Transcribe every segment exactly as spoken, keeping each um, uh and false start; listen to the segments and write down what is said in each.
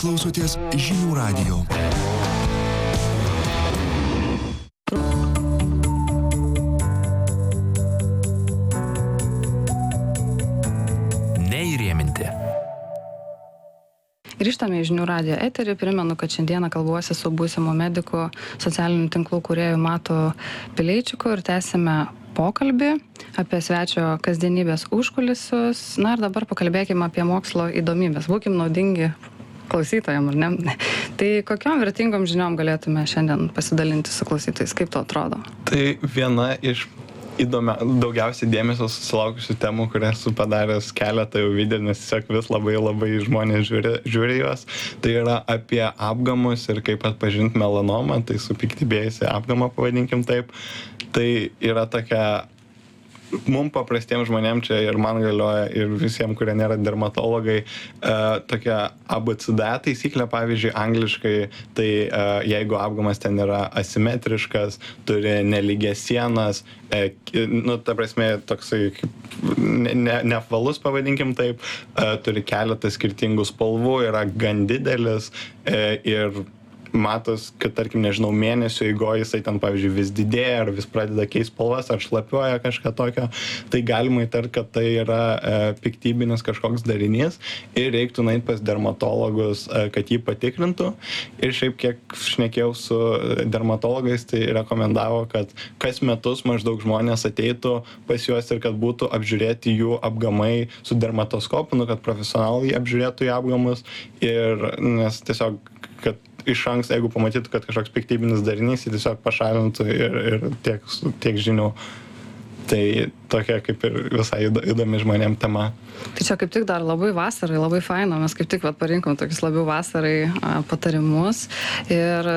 klausotės Žinių radijo. Neįrėminti. Grįžtame į Žinių radijo eterį. Primenu, kad šiandieną kalbuosi su būsimu mediku, socialinių tinklų kūrėju Matu Pileičiku ir tęsime pokalbį apie svečio kasdienybės užkulisius. Na ir dabar pakalbėkime apie mokslo įdomybės. Būkim naudingi klausytojam, ar ne? Tai kokiom vertingom žiniom galėtume šiandien pasidalinti su klausytojais? Kaip to atrodo? Tai viena iš įdomia, daugiausiai dėmesio susilaukusių temų, kurias esu padaręs keletą jau video, nes tiesiog vis labai labai žmonės žiūri, žiūri juos. Tai yra apie apgamus ir kaip atpažinti melanomą, tai supiktybėjusi apgamą, pavadinkim taip. Tai yra tokia, mums paprastiems žmonėms čia ir man galioja ir visiems, kurie nėra dermatologai, e, tokia A B C D taisyklė, pavyzdžiui, angliškai, tai e, jeigu apgamas ten yra asimetriškas, turi nelygias sienas, e, nu, ta prasme, toksai ne, ne, neapvalus, pavadinkim taip, e, turi keletą skirtingų spalvų, yra gan didelis e, ir matos, kad, tarkim, nežinau, mėnesio eigoje jisai ten, pavyzdžiui, vis didėja ar vis pradeda keisti spalvas ar šlapiuoja kažką tokio, tai galima įtarti, kad tai yra e, piktybinis kažkoks darinys ir reiktų nueiti pas dermatologus, e, kad jį patikrintų. Ir šiaip kiek šnekėjau su dermatologais, tai rekomendavo, kad kas metus maždaug žmonės ateitų pas juos ir kad būtų apžiūrėti jų apgamai su dermatoskopu, nu, kad profesionalai apžiūrėtų jų apgamus ir nes tiesiog, kad iš anksto, jeigu pamatytų, kad kažkoks piktybinis darinys, jį tiesiog pašalintų ir, ir tiek, tiek žinių. Tai tokia kaip ir visai įdomi žmonėm tema. Tai čia kaip tik dar labai vasarai, labai faino, mes kaip tik vat, parinkom tokius labiau vasarai a, patarimus ir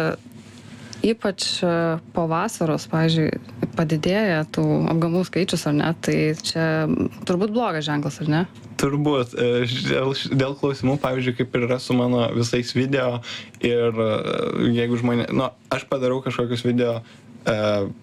ypač po vasaros, pavyzdžiui, padidėja tų apgamų skaičius, ar ne, tai čia turbūt blogas ženklas, ar ne? Turbūt. Dėl, dėl klausimų, pavyzdžiui, kaip ir yra su mano visais video ir jeigu žmonė, nu, aš padarau kažkokius video, e,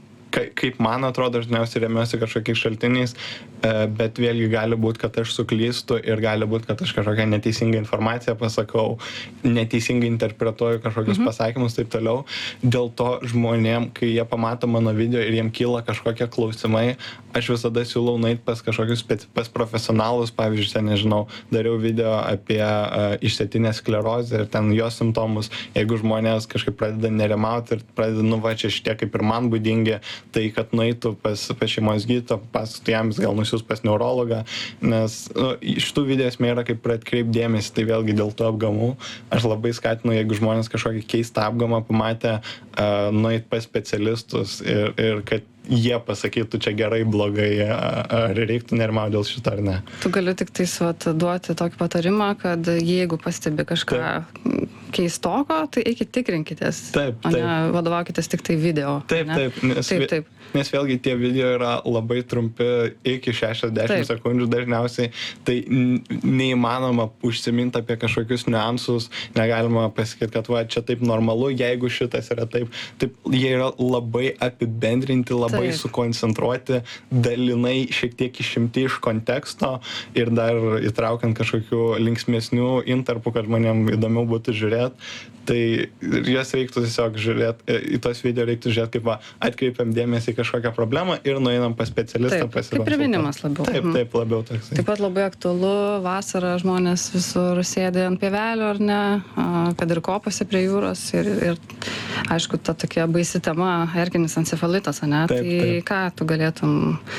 kaip man atrodo, dažniausiai remiuosi kažkokiais šaltiniais, bet vėlgi gali būti, kad aš suklystu ir gali būti, kad aš kažkokią neteisingą informaciją pasakau, neteisingai interpretuoju kažkokius mhm. pasakymus, taip toliau. Dėl to žmonėm, kai jie pamato mano video ir jiem kyla kažkokie klausimai, aš visada siūlau nueiti pas kažkokius pas profesionalus, pavyzdžiui, ten, nežinau, dariau video apie uh, išsėtinę sklerozę ir ten jos simptomus. Jeigu žmonės kažkaip pradeda nerimauti ir pradeda, nu va, čia šitie kaip ir man būdingi, tai kad nueitų pas, pas šeimos gydytoją, pasaktų jam, gal nusiųs pas neurologą, nes nu, šitų video esmė yra kaip atkreipti dėmesį, tai vėlgi dėl to apgamų. Aš labai skatinu, jeigu žmonės kažkokį keistą apgamą pamatę, uh, nueit pas specialistus ir, ir kad jie pasakytų čia gerai, blogai, ar reiktų nerimauti dėl šito ar ne. Tu gali tik tais vat, duoti tokį patarimą, kad jeigu pastebi kažką taip. Keistoko, tai eikit tikrinkitės, taip, o ne vadovaukitės tik tai video. Taip, ne? taip, nes, taip, taip. Nes vėlgi tie video yra labai trumpi, iki šešiasdešimt sekundžių dažniausiai, tai neįmanoma užsiminti apie kažkokius niuansus, negalima pasakyti, kad va, čia taip normalu, jeigu šitas yra taip, taip jie yra labai apibendrinti, labai taip. Sukoncentruoti, dalinai šiek tiek išimti iš konteksto ir dar įtraukiant kažkokių linksmesnių intarpų, kad žmonėm įdomiau būtų žiūrėti. Tai jas reiktų tiesiog žiūrėti, į tos video reiktų žiūrėti, kaip va, atkreipiam dėmesį į kažkokią problemą ir nueinam pas specialistą pasikonsultuoti. Kaip priminimas labiau. Taip, taip, labiau toksai. Taip pat labai aktualu, vasarą žmonės visur sėdė ant pievelio, ar ne, kad ir kopasi prie jūros ir, ir aišku, ta tokia baisi tema, erkinis encefalitas, ne, taip, tai taip. Ką tu galėtum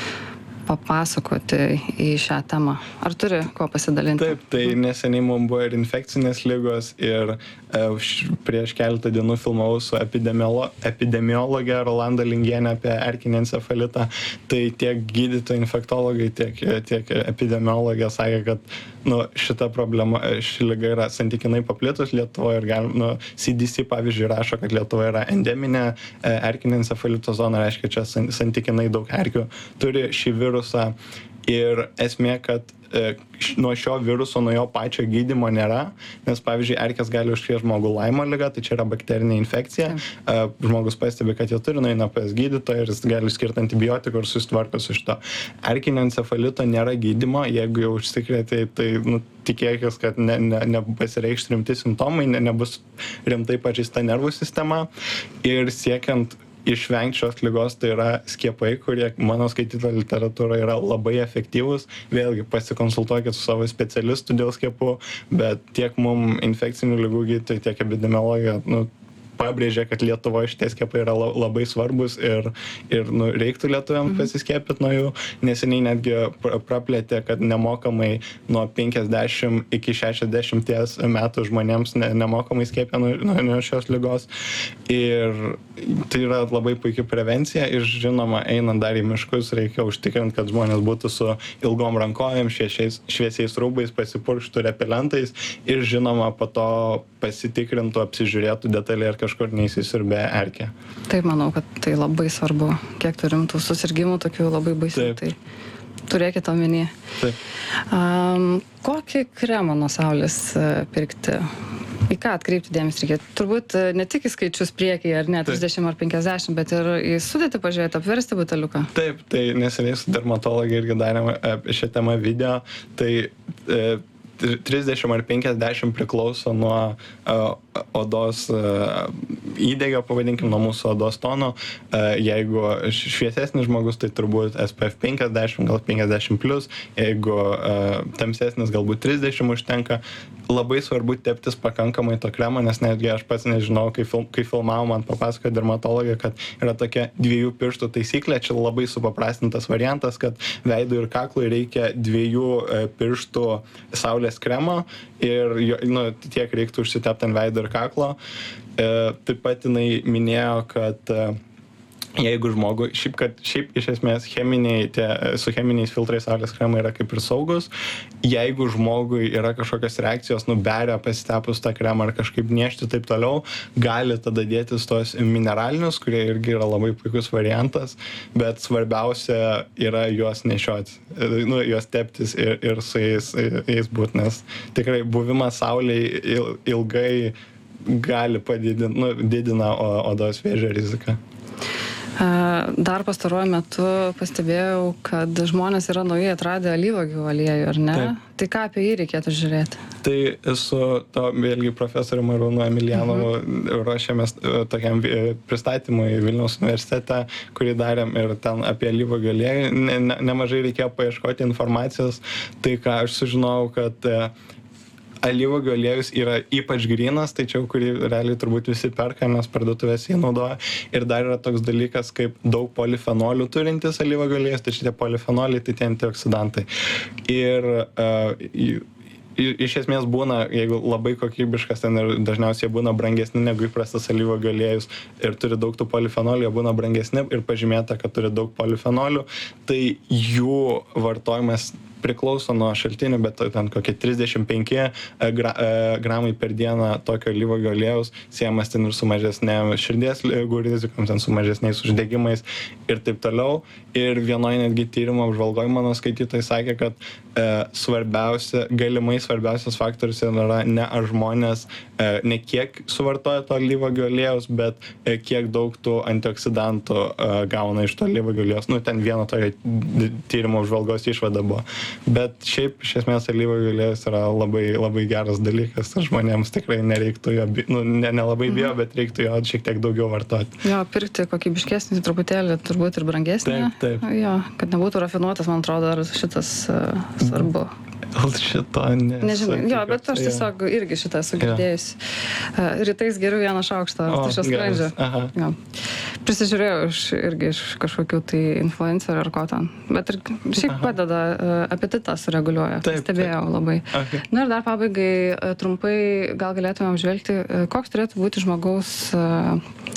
papasakoti į šią temą? Ar turi ko pasidalinti? Taip, tai neseniai mums buvo ir infekcinės ligos ir e, prieš keletą dienų filmavau su epidemiolo, epidemiologė Rolanda Lingienė apie erkinį encefalitą. Tai tiek gydytojai, infektologai, tiek, tiek epidemiologė sakė, kad nu, šita problema, ši liga yra santykinai paplitus Lietuvoje ir galim, nu, C D C pavyzdžiui rašo, kad Lietuvoje yra endeminė erkinio encefalito zona, reiškia, čia santykinai daug erkių turi šį virusą ir esmė, kad e, š- nuo šio viruso, nuo jo pačio gydymo nėra, nes pavyzdžiui, erkės gali užkrėsti žmogų Laimo ligą, tai čia yra bakterinė infekcija. E, žmogus pastebi, kad jie turi, nueina pas gydytoją ir jis gali skirti antibiotikų ir susitvarko su šito. Erkinio encefalito nėra gydymo, jeigu jau užsikrėtė, tai nu, tikėkis, kad ne, ne, nepasireikš rimti simptomai, ne, nebus rimtai pažeista nervų sistema ir siekiant išvengti šios ligos, tai yra skiepai, kurie mano skaityta literatūra yra labai efektyvūs. Vėlgi pasikonsultuokit su savo specialistu dėl skiepų, bet tiek mum infekcinių ligų gydytojai, tiek epidemiologija, nu, pabrėžia, kad Lietuvoje šitie skiepai yra labai svarbus ir, ir nu, reiktų lietuviams mhm. pasiskiepyti nuo jų. Neseniai netgi praplėtė, kad nemokamai nuo penkiasdešimt iki šešiasdešimt metų žmonėms ne, nemokamai skiepia nuo, nuo šios ligos. Ir tai yra labai puikia prevencija ir žinoma, einant dar į miškus, reikia užtikrinti, kad žmonės būtų su ilgom rankovėm, šviesiais, šviesiais rūbais, pasipurkštų repelentais ir žinoma, po to pasitikrintų, apsižiūrėtų detaliai, ar kažkur neįsisiurbė erkė. Taip, manau, kad tai labai svarbu. Kiek turim tų susirgymų, tokių labai baisių, tai turėkite omenyje. Taip. Um, kokį kremą nuo saulės uh, pirkti? Į ką atkreipti dėmesį reikia? Turbūt uh, ne tik į skaičius priekyje, ar ne, trisdešimt ar penkiasdešimt, bet ir į sudėtį pažiūrėti, apversti buteliuką. Taip, tai neseniai su dermatologai irgi darėme apie šią temą video, tai e, trisdešimt ar penkiasdešimt priklauso nuo uh, odos uh, įdegio, pavadinkim, nuo mūsų odos tono. Uh, jeigu šviesesnis žmogus, tai turbūt S P F penkiasdešimt, gal penkiasdešimt plus, jeigu uh, tamsesnis, galbūt trisdešimt užtenka. Labai svarbu teptis pakankamai to kremo, nes netgi aš pats nežinau, kai, film, kai filmavau, man papasakojo dermatologija, kad yra tokia dviejų pirštų taisyklė, čia labai supaprastintas variantas, kad veidui ir kaklui reikia dviejų uh, pirštų saulės kremo ir nu, tiek reiktų užsitepti ant veido ir kaklo. E, taip pat jinai minėjo, kad e, jeigu žmogui, šiaip, kad šiaip iš esmės cheminiai, tie, su cheminiais filtrais saulės kremai yra kaip ir saugus, jeigu žmogui yra kažkokios reakcijos, nuberia pasitepus tą kremą ar kažkaip niešti taip toliau, gali tada dėtis tos mineralinius, kurie irgi yra labai puikus variantas, bet svarbiausia yra juos nešioti, nu, juos teptis ir, ir su jais, jais būt, nes tikrai buvimas saulėje ilgai gali padidinti, nu, didina odos vėžio riziką. Dar pastaruoju metu pastebėjau, kad žmonės yra naujai atradę alyvuogių aliejų, ar ne? Taip. Tai ką apie jį reikėtų žiūrėti? Tai su to vėlgi profesoriu Arūnu Emilianovu mhm. ruošėmės tokiam pristatymui Vilniaus universitete, kurį darėm ir ten apie alyvuogių aliejų. Ne, ne, nemažai reikėjo paieškoti informacijos. Tai ką aš sužinojau, kad alyvuogių aliejus yra ypač grynas, tai čia, kurį realiai turbūt visi perka, nes parduotuvės jį naudoja. Ir dar yra toks dalykas, kaip daug polifenolių turintis alyvuogių aliejus, tai šitie polifenoliai, tai tie antioksidantai. Ir uh, iš esmės būna, jeigu labai kokybiškas, ten ir dažniausiai būna brangesni negu įprastas alyvuogių aliejus ir turi daug tų polifenolių, jie būna brangesni ir pažymėta, kad turi daug polifenolių, tai jų vartojimas priklauso nuo šaltinių, bet ten kokie trisdešimt penki gra, gramai per dieną tokio alyvuogių aliejaus siejamas ten ir su mažesnėm širdies ligų rizikom, ten su mažesniais uždegimais ir taip toliau. Ir vienoje netgi tyrimo apžvalgoje mano skaitytojai sakė, kad e, svarbiausia, galimai svarbiausias faktorius yra ne ar žmonės e, ne kiek suvartoja to alyvuogių aliejaus, bet e, kiek daug tų antioksidantų e, gauna iš to alyvuogių aliejaus. Nu, ten vieno tojo tyrimo apžvalgos išvada buvo. Bet šiaip, iš esmės, alyvuogių aliejus yra labai, labai geras dalykas. Žmonėms tikrai nereiktų jo, nu, ne, nelabai bijo, mm. bet reiktų jo šiek tiek daugiau vartoti. Jo, pirkti kokybiškesnį truputėlį, turbūt ir brangesnį. Taip, taip. Jo, kad nebūtų rafinuotas, man atrodo, ar šitas uh, svarbu. Gal šito ne. Nežinau, jo, bet aš tiesiog ja. irgi šitą esu girdėjusi. Uh, rytais geriu vieną šaukštą, tai aš skrandžiu. Jo. Prisižiūrėjau iš, irgi iš kažkokių tai influencerių ar ko ten. Bet ir šiaip Aha. padeda, uh, apetitą sureguliuoja. Taip, stebėjau taip. labai. Okay. Na ir dar pabaigai uh, trumpai gal galėtume apžvelgti, uh, koks turėtų būti žmogaus uh,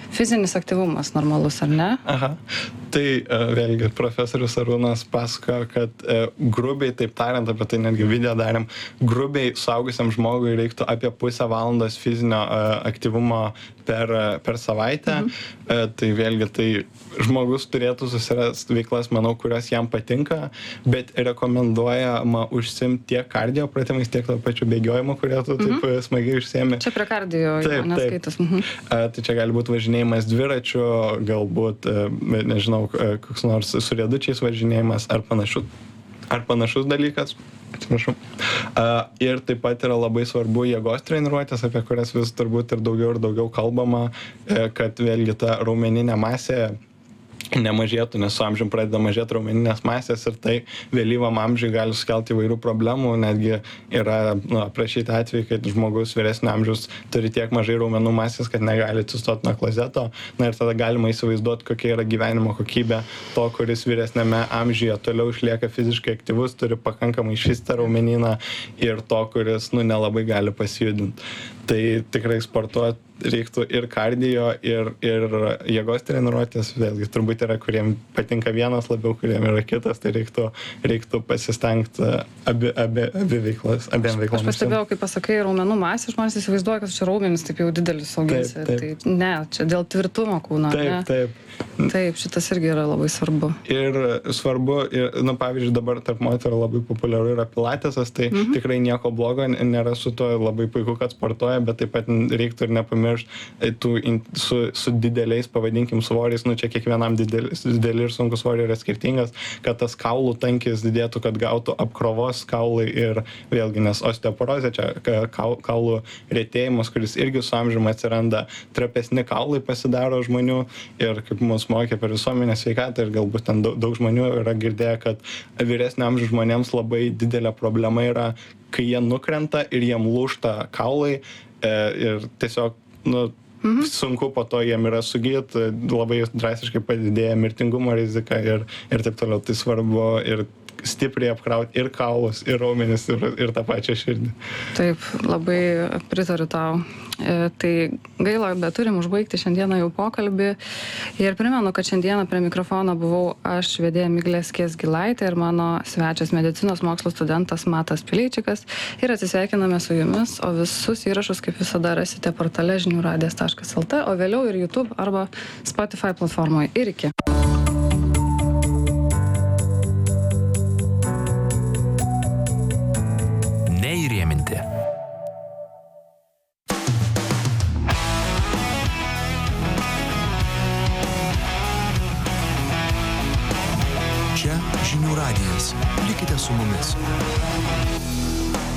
fizinis aktyvumas normalus, ar ne? Aha. Tai uh, vėlgi profesorius Arūnas pasakojo, kad uh, grubiai, taip tariant, apie tai netgi video darėm, grubiai suaugusiam žmogui reiktų apie pusę valandos fizinio uh, aktyvumo per, uh, per savaitę. Mhm. Uh, tai vėlgi, tai žmogus turėtų susirasti veiklas, manau, kurios jam patinka, bet rekomenduojama užsimti tiek kardio pratimais, tiek to pačiu bėgiojimu, kurie tu mhm. taip smagiai užsiemi. Čia prie kardio neskaitas. Mhm. Uh, tai čia gali būti važinėjimas dviračiu, galbūt, uh, nežinau, koks nors su riedučiais važinėjimas ar panašus, ar panašus dalykas. Atsiprašau. Uh, ir taip pat yra labai svarbu jėgos treniruotės, apie kurias vis turbūt ir daugiau ir daugiau kalbama, kad vėlgi ta raumeninė masė nemažėtų, nes su amžium pradeda mažėti raumeninės masės ir tai vėlyvam amžiui gali sukelti įvairių problemų. Netgi yra nu, aprašyti atvejai, kad žmogus vyresnio amžiaus turi tiek mažai raumenų masės, kad negali atsistoti nuo klozeto. Na ir tada galima įsivaizduoti, kokia yra gyvenimo kokybė to, kuris vyresnėme amžiuje toliau išlieka fiziškai aktyvus, turi pakankamai išvystą raumenyną, ir to, kuris nu, nelabai gali pasijudinti. Tai tikrai sportuoti reiktų ir kardio, ir, ir jėgos treniruotės. Vėlgi, turbūt yra, kuriem patinka vienas labiau, kuriem yra kitas, tai reiktų, reiktų pasistengti abi, abi, abi veiklas, abiem veiklam. Aš pastebėjau, kai pasakai raumenų masė, žmonės įsivaizduoja, kad čia raumenis taip jau didelis auginsi. Tai ne, čia dėl tvirtumo kūno. Taip, ne? taip. Taip, šitas irgi yra labai svarbu. Ir svarbu, ir, nu, pavyzdžiui, dabar tarp moterų labai populiaru yra pilatesas, tai mhm. tikrai nieko blogo nėra su to, labai puiku, kad sportuoja, bet taip pat reiktų ir nepamiršti tų su, su dideliais, pavadinkim, svoriais, nu čia kiekvienam didelis, dideli ir sunkus svoriai yra skirtingas, kad tas kaulų tankis didėtų, kad gautų apkrovos kaulai ir vėlgi, nes osteoporozė, čia kaulų retėjimas, kuris irgi su amžiumi atsiranda, trapesni kaulai pasidaro žmonių ir kaip mus mokė per visuomenės sveikatą ir galbūt ten daug, daug žmonių yra girdėję, kad vyresnio amžiaus žmonėms labai didelė problema yra, kai jie nukrenta ir jiem lūžta kaulai e, ir tiesiog nu, mhm. sunku po to jiem yra sugyti, labai drastiškai padidėja mirtingumo rizika ir, ir taip toliau. Tai svarbu ir stipriai apkrauti ir kaulus, ir raumenis, ir, ir tą pačią širdį. Taip, labai pritariu tau. E, tai gaila, bet turim užbaigti šiandieną jau pokalbį. Ir primenu, kad šiandieną prie mikrofono buvau aš, vedėja Miglė Skiesgilaitė, ir mano svečias medicinos mokslo studentas Matas Pileičikas. Ir atsisveikiname su jumis, o visus įrašus, kaip visada, rasite portale žinių radijas taškas lt, o vėliau ir YouTube arba Spotify platformoje. Ir iki. Neįrėminti. Čia žinių radijas. Likite su mumis.